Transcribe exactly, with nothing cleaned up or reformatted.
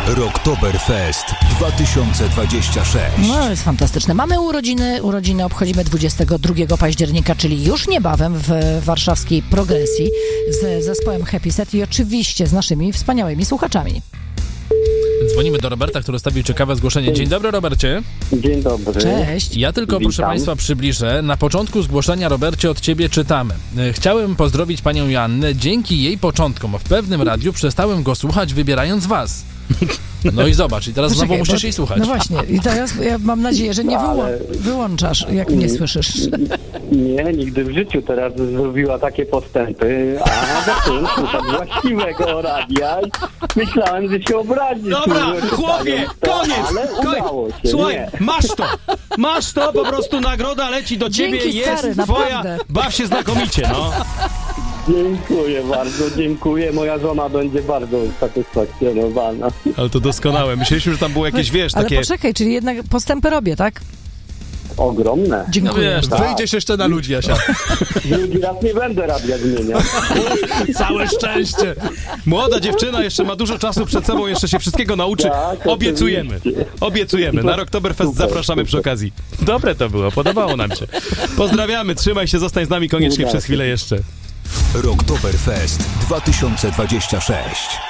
Rocktoberfest dwa tysiące dwadzieścia sześć. No, jest fantastyczne. Mamy urodziny, urodziny obchodzimy dwudziestego drugiego października, czyli już niebawem w warszawskiej Progresji z zespołem Happy Set i oczywiście z naszymi wspaniałymi słuchaczami. Dzwonimy do Roberta, który stawił ciekawe zgłoszenie. Dzień dobry, Robercie. Dzień dobry. Cześć. Ja tylko, Witam. proszę Państwa, przybliżę. Na początku zgłoszenia, Robercie, od Ciebie czytamy. Chciałem pozdrowić Panią Joannę. Dzięki jej początkom w pewnym radiu przestałem go słuchać, wybierając Was. No i zobacz, i teraz Poczekaj, znowu musisz bo- jej słuchać. No właśnie, i teraz ja mam nadzieję, że nie wyłą- Ale- wyłączasz, jak mnie słyszysz. Nie, nigdy w życiu teraz zrobiła takie postępy, a zacząłem słuchać właściwego radia i myślałem, że się obrazi. Dobra, słuchając chłopie, to, koniec! Ale koniec. udało się, Słuchaj, nie. masz to! Masz to, po prostu nagroda leci do ciebie, Dzięki, jest stary, twoja. naprawdę. Baw się znakomicie, no. Dziękuję bardzo, dziękuję. Moja żona będzie bardzo usatysfakcjonowana. Ale to doskonałe. Myśleliśmy, że tam było jakieś, wiesz, Ale takie... poczekaj, czyli jednak postępy robię, tak? Ogromne. No Dziękuję. wiesz, Tak. wyjdziesz jeszcze na ludzi, Jasia. Drugi raz nie będę radia zmieniał. Całe szczęście. Młoda dziewczyna jeszcze ma dużo czasu przed sobą, jeszcze się wszystkiego nauczy. Tak, Obiecujemy. oczywiście. Obiecujemy. Na Rocktoberfest Super, zapraszamy przy super. okazji. Dobre to było, podobało nam się. Pozdrawiamy, trzymaj się, zostań z nami koniecznie Udało przez się. chwilę jeszcze. Rocktoberfest dwa tysiące dwadzieścia sześć.